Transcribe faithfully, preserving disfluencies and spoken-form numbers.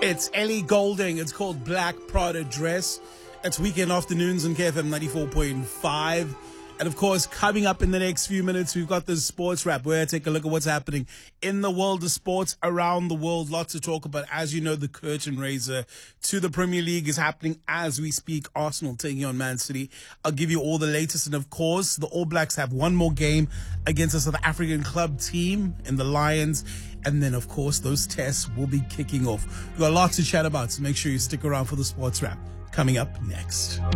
It's Ellie Goulding. It's called Black Prada Dress. It's weekend afternoons on K F M ninety-four point five. And of course, coming up in the next few minutes, we've got this sports wrap where I take a look at what's happening in the world of sports around the world. Lots to talk about. As you know, the curtain raiser to the Premier League is happening as we speak. Arsenal taking on Man City. I'll give you all the latest. And of course, the All Blacks have one more game against a South African club team in the Lions. And then, of course, those tests will be kicking off. We've got a lot to chat about, so make sure you stick around for the sports wrap coming up next.